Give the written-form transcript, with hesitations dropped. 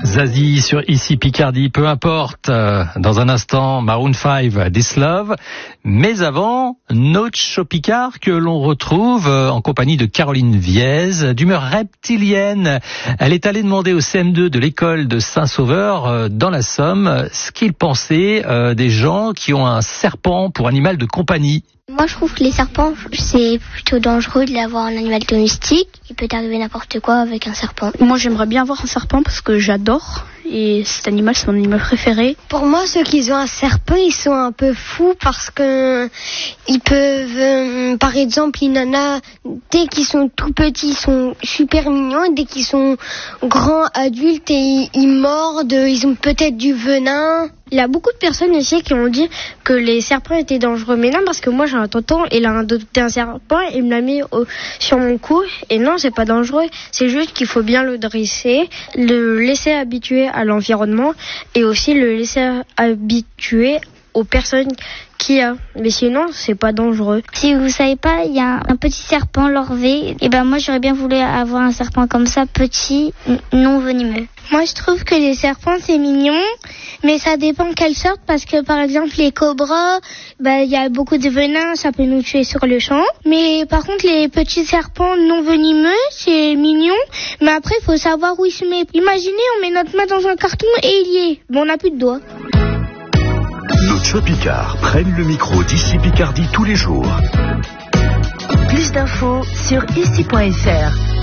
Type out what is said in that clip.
Zazie sur Ici Picardie, peu importe. Dans un instant, Maroon 5, This Love. Mais avant, Nautch Picard que l'on retrouve en compagnie de Caroline Viez, d'humeur reptilienne. Elle est allée demander au CM2 de l'école de Saint-Sauveur, dans la Somme, ce qu'il pensait des gens qui ont un serpent pour animal de compagnie. Moi, je trouve que les serpents, c'est plutôt dangereux de l'avoir en animal domestique. Il peut arriver n'importe quoi avec un serpent. Moi, j'aimerais bien avoir un serpent parce que j'adore. Et cet animal, c'est mon animal préféré. Pour moi, ceux qui ont un serpent, ils sont un peu fous parce que ils peuvent, par exemple, il y en a, dès qu'ils sont tout petits, ils sont super mignons. Et dès qu'ils sont grands, adultes, et ils mordent, ils ont peut-être du venin. Il y a beaucoup de personnes ici qui ont dit que les serpents étaient dangereux. Mais non, parce que moi j'ai un tonton, il a adopté un serpent, il me l'a mis sur mon cou. Et non, c'est pas dangereux. C'est juste qu'il faut bien le dresser, le laisser habituer à l'environnement et aussi le laisser habituer aux personnes qui a. Mais sinon, c'est pas dangereux. Si vous savez pas, il y a un petit serpent larvé. Et ben moi, j'aurais bien voulu avoir un serpent comme ça, petit, non venimeux. Moi, je trouve que les serpents, c'est mignon, mais ça dépend quelle sorte, parce que, par exemple, les cobras, il y a beaucoup de venin, ça peut nous tuer sur le champ. Mais, par contre, les petits serpents non venimeux, c'est mignon, mais après, il faut savoir où il se met. Imaginez, on met notre main dans un carton et il y est. Bon, on n'a plus de doigts. Nautch Picard prennent le micro d'Ici Picardie tous les jours. Plus d'infos sur ici.fr.